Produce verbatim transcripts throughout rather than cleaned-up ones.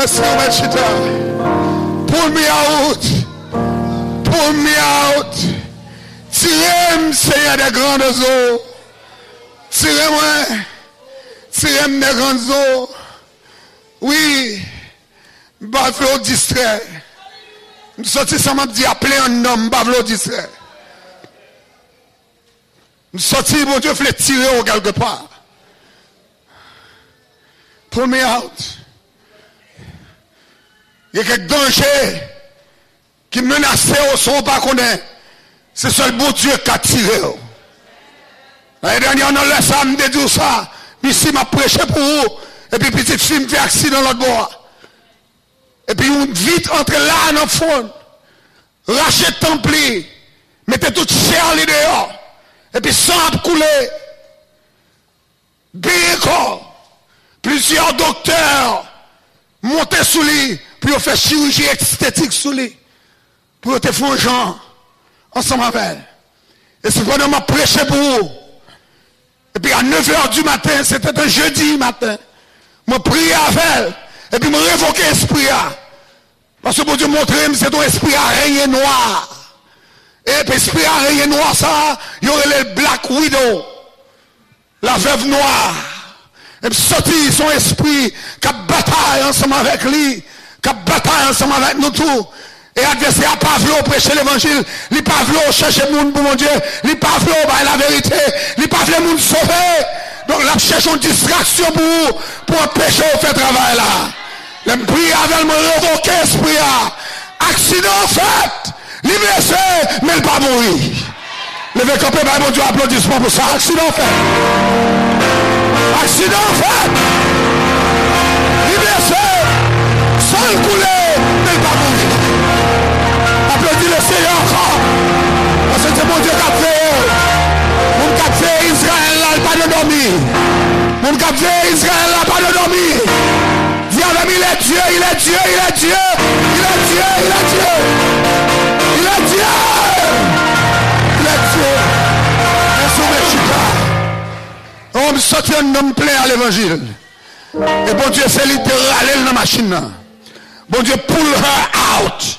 merci, Machita. Pull me out. Pull me out. Tirez-moi, Seigneur des grandes eaux. Tirez-moi. Tirez-moi des grandes eaux. Oui. Bavlo distrait. Nous sortis ça m'a dit appeler un homme, Bavlo distrait. Nous sortis, mon Dieu, voulait tirer au quelque part. Pull me out. Il y a quelques dangers qui menaçaient au son pas qu'on est. C'est seul bon Dieu qui a tiré. L'année dernière, on a laissé ça me dire ça. Mais ici, m'a prêché pour vous. Et puis, petite fille me fait accident dans l'autre bois. Et puis, on vite entre là dans le fond. Rachète Templi. Mettez toute chair les dehors. Et puis, sang a coulé. Bien corps. Plusieurs docteurs montaient sous lui. Pour faire chirurgie esthétique sous lui. Pour te faire un genre. Ensemble avec elle. Et c'est pendant m'a prêché pour vous. Et puis à neuf heures du matin, c'était un jeudi matin. Je priais avec elle. Et puis je révoquais l'esprit. Parce que mon Dieu montrait que c'est ton esprit araignée noir. Et puis l'esprit araignée noir, ça, il y aurait le Black Widow. La veuve noire. Et puis sorti son esprit qui a bataille ensemble avec lui. Qui a bataille ensemble avec nous tous. Et adversaire n'a pas voulu prêcher l'évangile. Il n'a pas voulu chercher le monde pour mon Dieu. Il n'a pas voulu la vérité. Il n'a pas voulu le monde sauver. Donc, il cherche une distraction pour vous, pour empêcher de faire travail là. Le prix avec me révoquer l'esprit. Accident fait. Il est blessé, mais il n'a pas mourir. Levez campé, bah, mon Dieu, applaudissement pour ça. Accident fait. Accident fait. Il est blessé. Sans le couler, mais il n'a pas mourir. Applaudis le Seigneur encore. Parce que c'est mon Dieu qui a fait. Mon qui a fait Israël là, il n'a pas de dormir. Mon qui a fait Israël là, pas de dormir. Dis avec il est Dieu, il est Dieu, il est Dieu. Il est Dieu, il est Dieu. Il est Dieu. Il est Dieu. On me sortit un homme plein à l'évangile. Et bon Dieu, c'est littéral dans la machine. Bon Dieu, pull her out.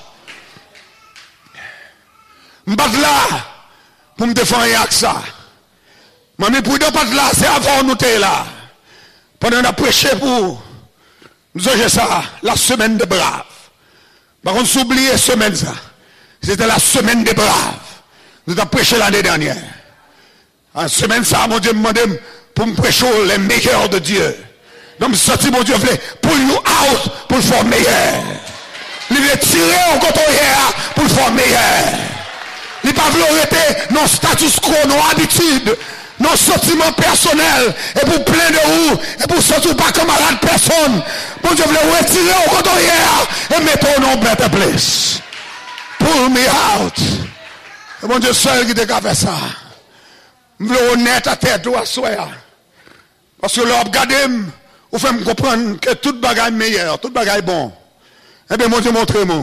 Je ne suis pas là pour me défendre avec ça. Mais pour ne pas là, c'est avant nous t'es là. Pendant qu'on a prêché pour nous avons ça, la semaine des braves. Par contre, s'oublier la semaine ça. C'était la semaine des braves. Nous avons prêché l'année dernière. En semaine ça, mon Dieu me demandait pour me prêcher les meilleurs de Dieu. Donc, je sorti, mon Dieu, voulait pull you out pour le faire meilleur. Il voulait tirer au coton hier pour le faire meilleur. Il n'a pas voulu arrêter nos status quo, nos habitudes, nos sentiments personnels, et pour plein de roues, et pour surtout pas camarade personne. Bon Dieu voulait retirer au coton hier et mettre au nom better place. Pull me out. Et bon Dieu seul qui t'a fait ça. Je veux honnête à tête ou à soi. Parce que l'on regarde, vous faites me comprendre que toute bagaille est meilleure, toute bagaille est bon. Eh bien, mon Dieu, montrez-moi.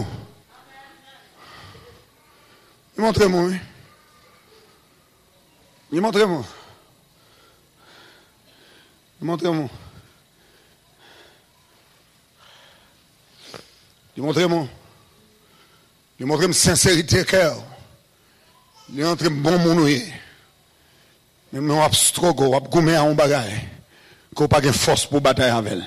Montrez-moi, oui. Montrez-moi. Montrez-moi. Montrez-moi. Montrez-moi sincérité cœur. Montrez-moi bon mon oui. Même non, on strogo, on goumé à un bagaille. Qu'on n'a pas de force pour batailler avec elle.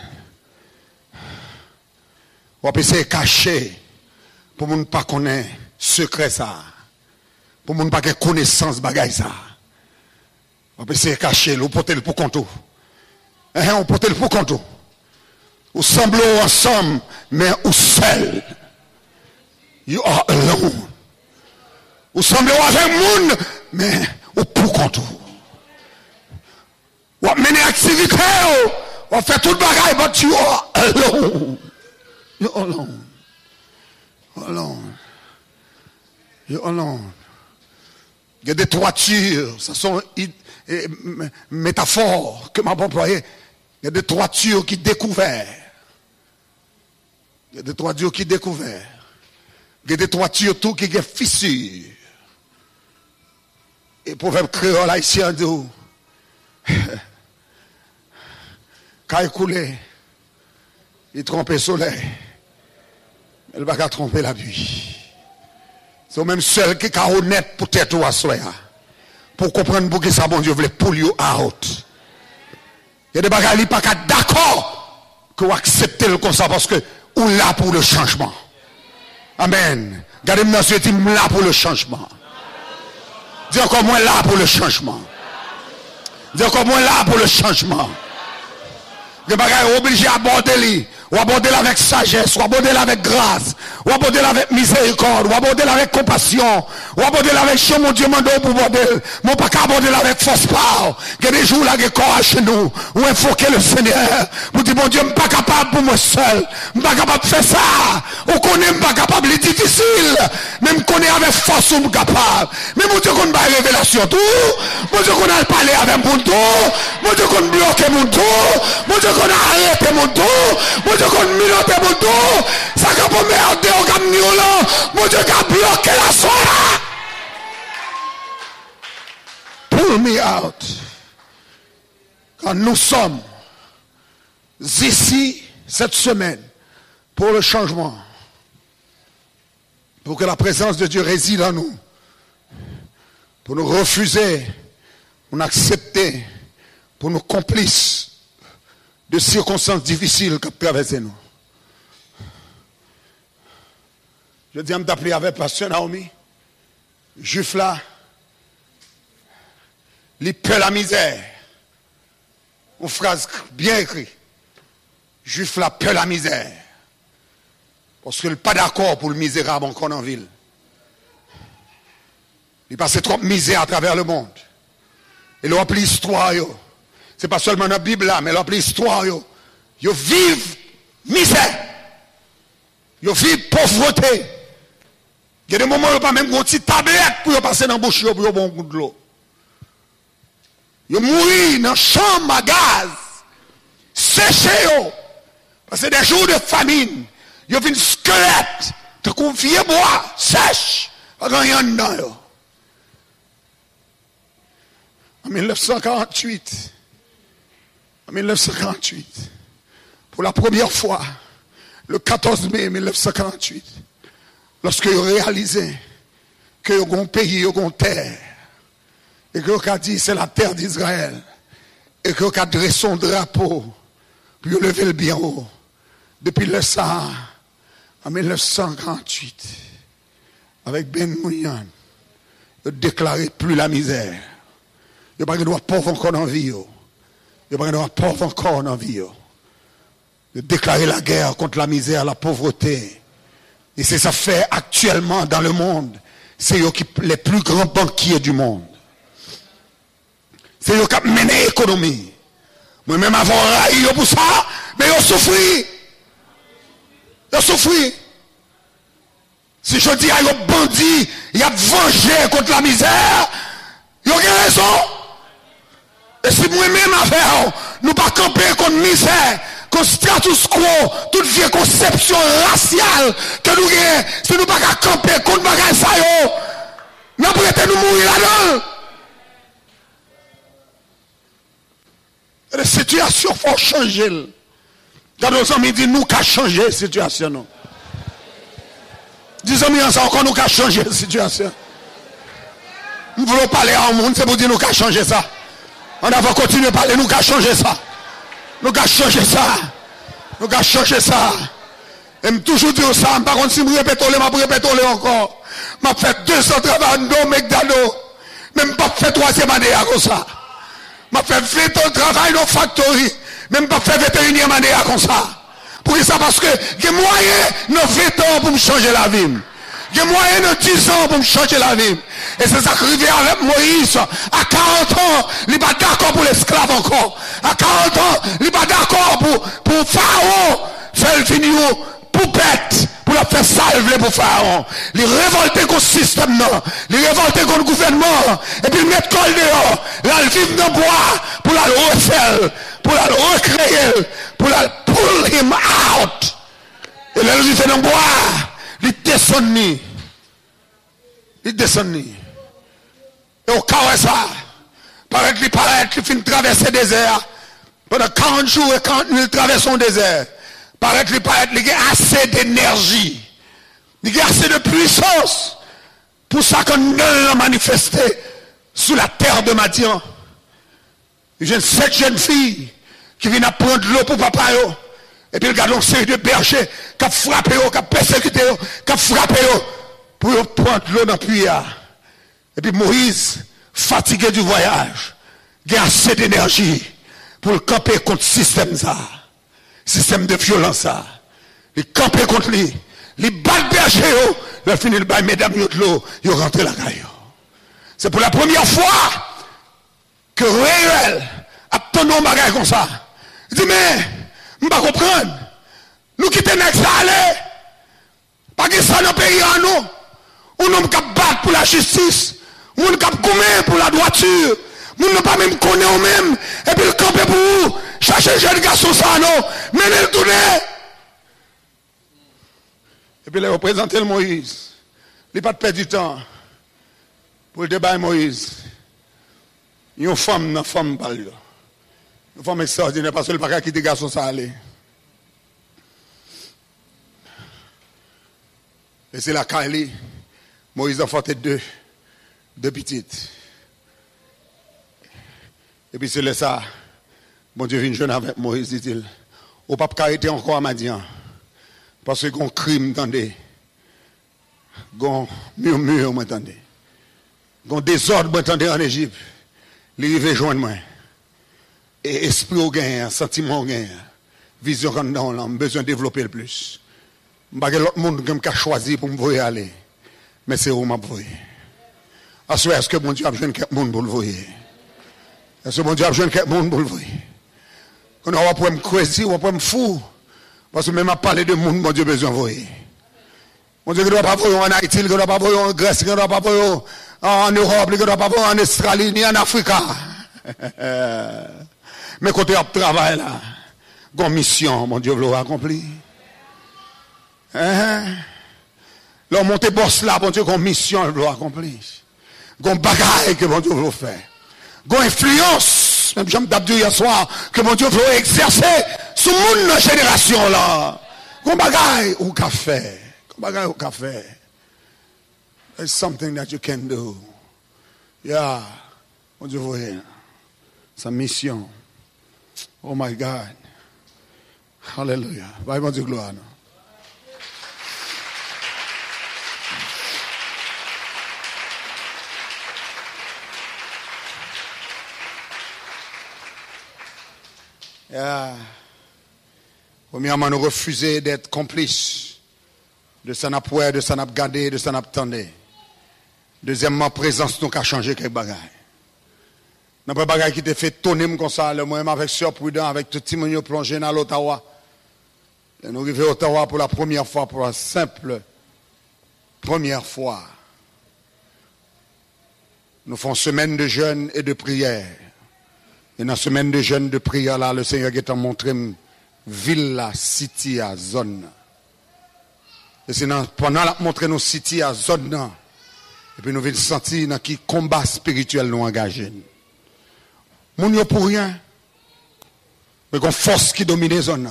On va essayer de cacher pour ne pas connaître secret ça. Pour ne pas avoir connaissance bagaille ça. On va essayer de cacher, on porter le pour compte. On porter le pour compte. Ou semblons ensemble, mais ou seul. You are alone. Ou semblons avec le monde, mais ou pour compte. Ou mener activité, ou fait tout le bagaille, but you are alone. You're alone. You're alone. You're alone. Il y a des toitures, ce sont des métaphores que m'a employées. Il y a des toitures qui découvertes. Il y a des toitures qui découvertes. Il y a des toitures tout qui sont fissures. Et le proverbe créole haïtien dit quand il coulait, il trompait le soleil. Elle va pas tromper la pluie. C'est même seul qui est honnête pour tête ou à soi. Pour comprendre pour que ça, bon Dieu, voulait pull you out. Il y a des bagages qui ne sont pas d'accord que vous acceptez le comme ça parce que vous là pour le changement. Amen. Regardez-moi dans ce dit là pour le changement. Dis encore moi là pour le changement. Dis encore moi là pour le changement. Des bagages obligés à aborder, ou aborder avec sagesse, ou aborder avec grâce, ou aborder avec miséricorde, ou aborder avec compassion, ou aborder avec chien, mon Dieu, mon Dieu, pour aborder, mon pas qu'à aborder avec force power. Il y a des jours là, qui courage chez nous, où invoquer le Seigneur, pour dire, mon Dieu, je ne suis pas capable pour moi seul, je ne suis pas capable de faire ça, on connaît, je ne suis pas capable, c'est difficile, mais je connais avec force, je suis capable. Mais mon Dieu, qu'on n'a pas révélation tout, mon Dieu, qu'on a parlé avec mon tout, mon Dieu, qu'on bloque mon tout, mon Dieu, qu'on a arrêté mon tout, mon Dieu, qu'on a miloté mon tout, ça n'a pas merdé au camion là, mon Dieu, qui a bloqué la soirée. Pull me out. Quand nous sommes ici cette semaine pour le changement, pour que la présence de Dieu réside en nous, pour nous refuser, pour nous accepter, pour nous complices de circonstances difficiles que traversent nous. Je dis à m'appeler avec pasteur Naomi, juif là, il peut la misère. Une phrase bien écrite. Juif là peut la misère. Parce qu'il n'est pas d'accord pour le misérable encore en ville. Il passe trop de misère à travers le monde. Et il remplit l'histoire. Ce n'est pas seulement dans la Bible là, mais il remplit l'histoire. Ils vivent misère. Ils vivent pauvreté. Il y a des moments où il n'y a pas même une petite tablette pour passer dans la bouche pour bon coup de l'eau. Ils mourent dans la chambre à gaz. Séché. Parce que des jours de famine. Ils viennent squelette. Te confier bois. Sèche. Pas rien dedans. En mille neuf cent quarante-huit. En mille neuf cent quarante-huit. Pour la première fois. Le quatorze mai mille neuf cent quarante-huit. Lorsque ils ont réalisé que ils ont un pays, ils ont une terre. Et que ils ont dit c'est la terre d'Israël. Et que ils ont dressé son drapeau. Puis ils ont levé le bien haut. Depuis le Sahara. En mille neuf cent quarante-huit. Avec Ben Mounian. Ils ont déclaré plus la misère. Ils n'ont pas de droit pauvre encore dans la vie. Ils n'ont pas de droit pauvre encore dans la vie. Ils ont déclaré la guerre contre la misère, la pauvreté. Et c'est ça fait actuellement dans le monde. C'est eux qui les plus grands banquiers du monde. C'est eux qui ont mené l'économie. Moi-même avant raï pour ça, mais ils ont souffert. Ils ont souffert. Si je dis à eux bandits, ils ont vengé contre la misère, ils ont raison. Et si moi-même affaire, nous pas camper contre misère, contre status quo, toute vieille conception raciale que nous avons, si nous pas camper contre bagage ça yo, nous prêtons nous mourir là-dedans. Les situations faut changer. Quand nos amis disent nous qu'à changer la situation. Non. Dis amis ensemble encore nous qu'à changer la situation. Nous voulons parler à un monde, c'est pour dire nous qu'à changer ça. On va continuer à parler, nous qu'à changer ça. Nous qu'à changer ça. Nous qu'à changer ça. Et je toujours dire ça, par contre si je répète, je vais répéter encore. Je fait deux ans de travail dans McDonald's. Même pas fait troisième année comme ça. Je fait vingt ans de travail dans factory. Même pas fait vingt et unième année comme ça. Pour ça, parce que j'ai moyen dans vingt ans pour me changer la vie. J'ai moyen de dix ans pour me changer la vie. Et c'est ça qui arrive avec Moïse. À quarante ans, il n'est pas d'accord pour l'esclave encore. À quarante ans, il n'est pas d'accord pour, pour Pharaon. Faire finir poupette pour la faire salver pour Pharaon. Il révolté contre le système, non. Il révolté contre le gouvernement. Et puis il met col dehors. Là, il vit dans le bois pour la refaire, pour la recréer, pour la pull him out. Et là, il fait dans le bois. Il descend ni. Il descend ni. Et au cas où ça, paraît qu'il paraît qu'il finit de traverser le désert. Pendant quarante jours et quarante nuits, il traverse son désert. Paraît qu'il paraît qu'il a assez d'énergie Il y a assez de puissance pour ça qu'on a manifesté sous la terre de Madian. J'ai sept jeunes filles qui viennent prendre l'eau pour papa. Yo. Et puis, regardons une série de bergers qui ont frappé, qui ont persécuté, qui ont frappé pour prendre l'eau dans le puits. Et puis, Moïse, fatigué du voyage, il a assez d'énergie pour le camper contre le système ça. Système de violence ça. Il camper contre lui. Il bat le berger, il a fini le bail, mesdames, de l'eau, il rentre la caille. C'est pour la première fois que Réel a tenu un bagage comme ça. Il dit, mais, je ne peux pas comprendre. Nous quittons les ça aller. Pas que ça dans le pays à nous. On ne peut pas battre pour la justice. On ne peut pas commettre pour la droiture. On ne peut pas même connaître nous-mêmes. Et puis le camper pour vous. Cherchez le jeune garçon ça, non. Menez le tourner. Et puis, il a représenté le Moïse. Il n'a pas perdu du temps pour le débat de Moïse. Il y a une femme, une femme, une femme extraordinaire, parce que le pas quitter le garçon, ça allait. Et c'est la Kylie. Moïse a fait deux, deux petites. Et puis, c'est là ça. Bon Dieu vient jeune avec Moïse, dit-il. Au pape était encore à Madian. Parce que un crime, attendez. Un murmure, m'entendez. Un désordre, m'entendez, en Égypte. Il arrive joindre moi. Et esprit au gain, sentiment au gain, vision quand dans l'homme, besoin de développer le plus. Je ne sais pas l'autre monde qui a choisi pour me voir aller. Mais c'est où je vais. Est-ce que mon Dieu a besoin de quelqu'un pour le voir? Est-ce que mon Dieu a besoin de quelqu'un pour le voir? Quand on va pour me crazy, on va pour me fou. Parce que même à parler de monde, mon Dieu a besoin de voir. Mon Dieu ne doit pas voir en Haïti, il ne doit pas voir en Grèce, il ne doit pas voir en Europe, il ne doit pas voir en Australie, ni en Afrique. Mais quand on travaille là, une mission, mon Dieu veut accomplir. Hein? Là, monter boss là, mon Dieu, une mission, il veut accomplir. Une bagaille que mon Dieu veut faire. Une influence, même j'aime d'abdou hier soir, que mon Dieu veut exercer sur mon génération là. Une bagaille ou café. Une bagaille ou café. There's something that you can do. Yeah. Mon Dieu veut. Sa mission. Oh my God. Hallelujah. Bye, mon Dieu, gloire. Yeah. Premièrement, nous refuser d'être complices de ça n'a pas de ça n'a gardé, de ça n'a attendé. Deuxièmement, présence nous a changé quelques bagages. N'a pas bagaille qui te fait tonner comme ça, le moi-même avec Sœur Prudent, avec tout le monde plongé dans l'Ottawa. Et nous arrivons à Ottawa pour la première fois, pour la simple première fois. Nous faisons semaine de jeûne et de prière. Et dans la semaine de jeûne de prière, là, le Seigneur qui t'a montré une ville, city, à zone. Et c'est pendant la montrer nos city à zone, et puis nous venons sentir dans qui combat spirituel nous engagés. Nous n'y pour rien. Mais qu'on force qui domine la zone.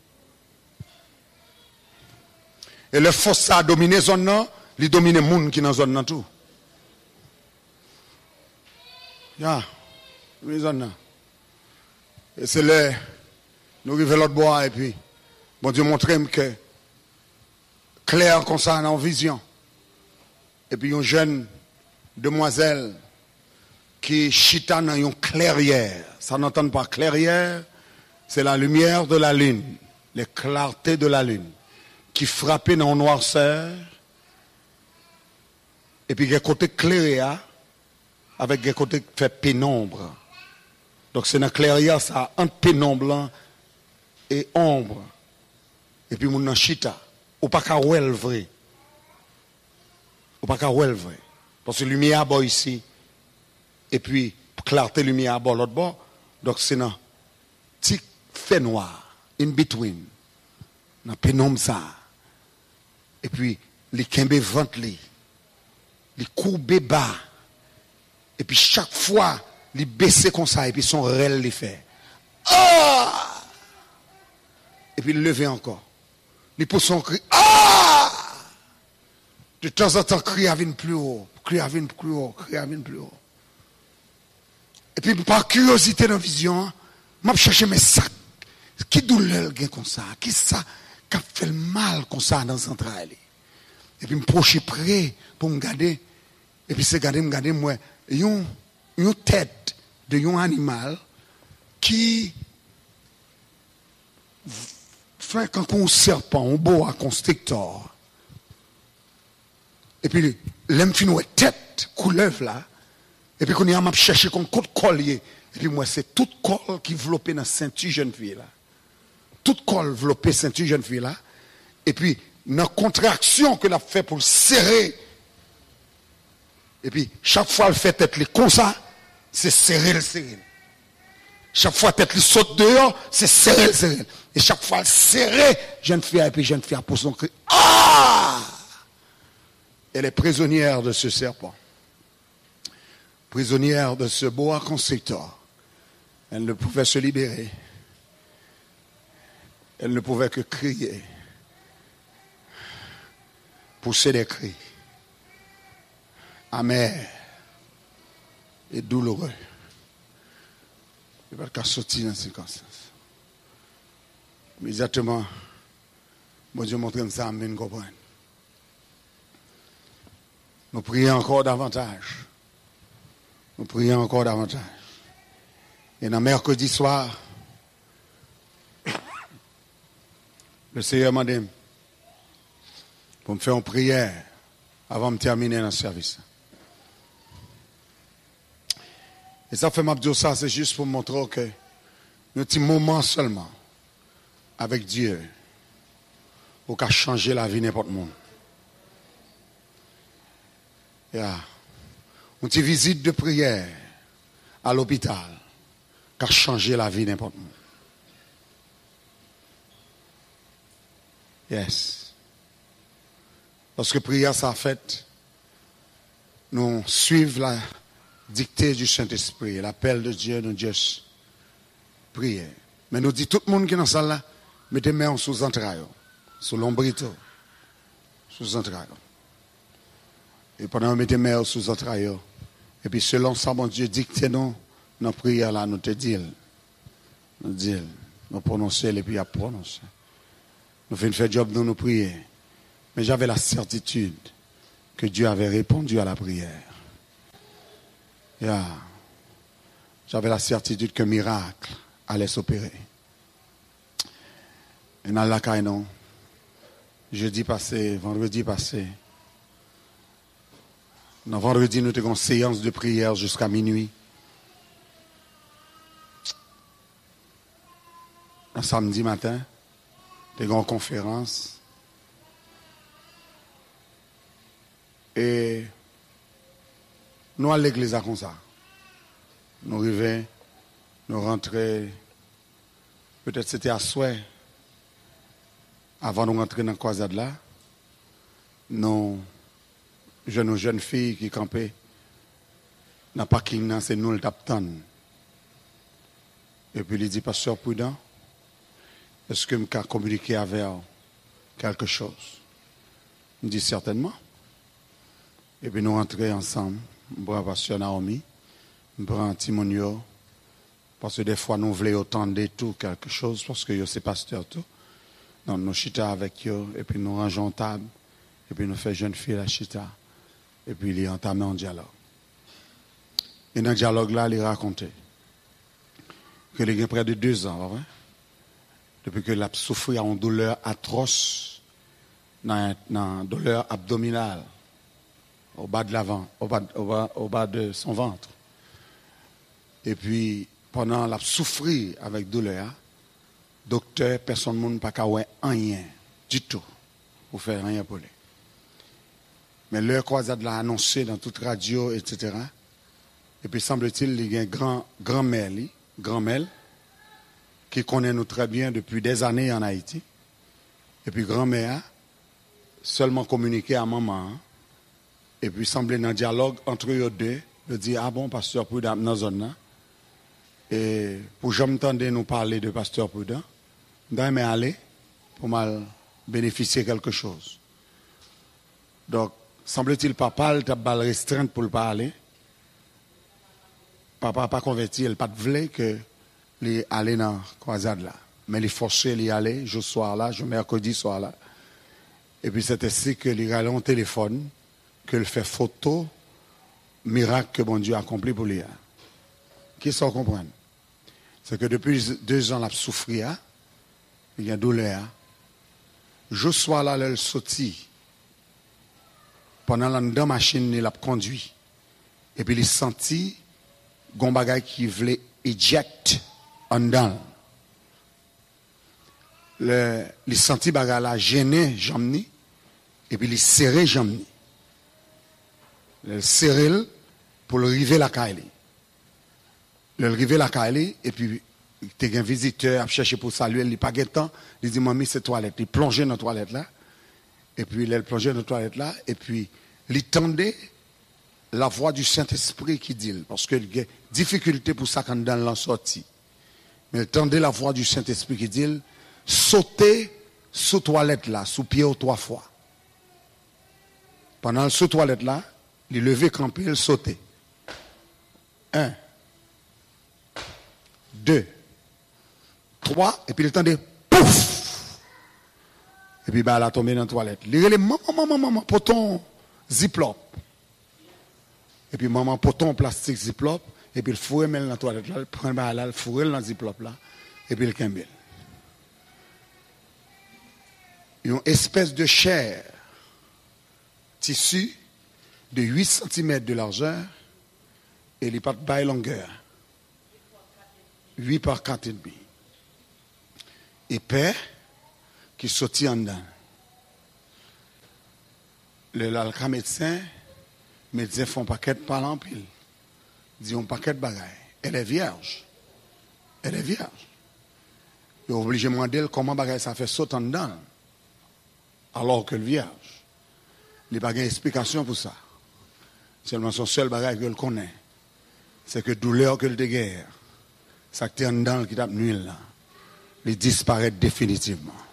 Et le force ça a dominé la zone, il domine le monde qui est dans la zone tout. Ya, yeah. Zone. Et c'est là, nous arrivons l'autre bois et puis, bon Dieu montre que clair comme ça en vision. Et puis une jeune demoiselle qui chita dans une clairière. Ça n'entend pas clairière, c'est la lumière de la lune, les clartés de la lune, qui frappait dans la noirceur. Et puis il y a un côté clairière, avec un côté qui fait pénombre. Donc c'est dans la clairière, ça entre pénombre et ombre. Et puis mon chita. Ou pas qu'à ouel vrai. Ou pas qu'à ouel vrai. Parce que lumière à bord ici. Et puis, clarté lumière à bord l'autre bord. Donc c'est dans petit fait noir. In between. Dans pénombre ça. Et puis, les kembe ventre li. Les courbés bas. Et puis chaque fois, les baisser comme ça. Et puis son rel les fait. Oh! Et puis lever encore. Il pousse son cri. Ah! De temps en temps, crier à plus haut, crier à plus haut, crier à plus haut. Et puis, par curiosité dans la vision, je cherche mes sacs. Qui douleur comme ça? Qui ça qui a fait le mal comme ça dans le central? Et puis, je me proche près pour me garder. Et puis, c'est garder, me garder, moi, une, une tête de un animal qui fait quand un serpent, un boa constrictor. Et puis, l'aime finit tête, couleuvre là. Et puis, quand il y a cherché comme coup de collier. Et puis, moi, c'est toute colle qui enveloppée dans la ceinture jeune fille là. Toute colle enveloppée ceinture jeune fille là. Et puis, dans la contraction que l'a fait pour le serrer. Et puis, chaque fois, elle fait tête les comme ça, c'est serrer le serrer. Chaque fois, tête les saute dehors, c'est serrer le serrer. Et chaque fois, elle serrer jeune fille et puis jeune fille pour son cri. Ah! Elle est prisonnière de ce serpent. Prisonnière de ce boa constrictor. Elle ne pouvait se libérer. Elle ne pouvait que crier. Pousser des cris. Amers et douloureux. Il ne va pas sortir dans ces circonstances. Immédiatement, mon Dieu montre ça à me comprendre. Nous prions encore davantage. Nous prions encore davantage. Et dans mercredi soir, le Seigneur m'a dit pour me faire une prière avant de terminer dans le service. Et ça fait ma dire ça, c'est juste pour montrer que un petit moment seulement avec Dieu pour qu'à changer la vie n'importe monde. Yeah. Une petite visite de prière à l'hôpital qu'a changé la vie n'importe monde. Yes. Lorsque prière ça fait, nous suivons la dictée du Saint-Esprit, l'appel de Dieu, nous juste prier. Mais nous dit tout le monde qui est dans la salle là, mettez main sous entrailles, sous l'ombrito, sous entrailles. Et pendant que nous mettons main sous entrailles, et puis selon ça, mon Dieu dictez nous, nos prières là, nous te disons, nous disons, nous prononçons et puis à prononcer. Nous faisons un job de nous prier. Mais j'avais la certitude que Dieu avait répondu à la prière. Yeah. J'avais la certitude qu'un miracle allait s'opérer. Et dans la caille, non, jeudi passé, vendredi passé, dans vendredi, nous avons une séance de prière jusqu'à minuit. Un samedi matin, nous avons une conférence. Et nous à l'église à comme ça. Nous arrivons, nous rentrons, peut-être c'était à souhait, avant de rentrer dans la croisade là, nous, jeunes jeunes filles qui campaient, dans le parking, c'est nous le tapton. Et puis il dit, Pasteur Prudent, est-ce que je peux communiquer avec quelque chose? Il dit certainement. Et puis nous rentrons ensemble. Je prends Pasteur Naomi, je prends Timonio, parce que des fois nous voulons entendre tout quelque chose, parce que c'est pasteur tout. Donc nous chita avec eux, et puis nous rangeons table, et puis nous faisons jeune fille la chita, et puis il est entamé en dialogue. Et dans le dialogue là, il racontait qu'il y a près de deux ans, ouais, depuis que a souffert en douleur atroce, dans une douleur abdominale, au bas de l'avant, au bas, au, bas, au bas de son ventre. Et puis, pendant la souffrir avec douleur, docteur, personne ne peut pas rien du tout pour faire rien pour lui. Mais leur croisade l'a annoncé dans toute radio, et cetera. Et puis, semble-t-il, il y a un grand, grand-mère, grand-mère, qui connaît nous très bien depuis des années en Haïti. Et puis, grand-mère, seulement communiqué à maman, et puis semblait dans un dialogue entre eux deux, de dire, ah bon, pasteur Prudent, dans la zone. Et pour que j'entendais nous parler de pasteur Prudent, je aller pour mal bénéficier de quelque chose. Donc, semble-t-il, papa, il a balle restreinte pour le parler. Papa n'a pas converti, il n'a pas de voulu que les aller dans la croisade là. Mais les forcés les aller, je soir là, je mercredi soir là. Et puis c'est ainsi que les allé en téléphone, que le fait photo, miracle que bon Dieu a accompli pour lui. Qu'est-ce qu'on comprend? C'est que depuis deux ans, il a souffert, il y a douleur. Je sois là, il sorti. Pendant la machine, il a conduit. Et puis il senti gon bagay qui voulait éjecter en dedans. Le, il senti bagay la gêner jamni et puis il serré jamni. Le serré pour le river la caille. Le river la caille et puis il y a un visiteur à chercher pour saluer, il n'a pas de temps, il dit mamie c'est toilette, il plongeait dans la toilette là. Et puis il plongeait dans la toilette là et puis il tendait la voix du Saint-Esprit qui dit, parce qu'il y a difficulté pour ça quand dans la sortie. Mais il tendait la voix du Saint-Esprit qui dit, sautez sous toilette là, sous pied trois fois. Pendant le sous toilette là, il levait campé, il sautait. Un, deux, trois, et puis il tendait, pouf! Et puis bah, elle a tombé dans la toilette. Il dit, maman, maman, maman, poton, ziploc. Et puis maman poton plastique ziploc, et puis il fourre dans la toilette là, il prend là, il fourre dans le ziploc là, et puis il kembel. Une espèce de chair, tissu, de huit centimètres de largeur, et les pattes baille longueur. huit par quatre et demi. Épais, qui sortit en dedans. Le l'alca médecin, médecin font paquet de parler en pile. Dit un paquet de bagailles. Elle est vierge. Elle est vierge. Il est obligé de demander comment bagaille ça fait sauter en dedans. Alors que le vierge. Il n'y a pas d'explication pour ça. Seulement son seul bagaille que le connaît. C'est que douleur que le déguerre. Ça qui est en dedans qui tape nuit là. Il disparaît définitivement.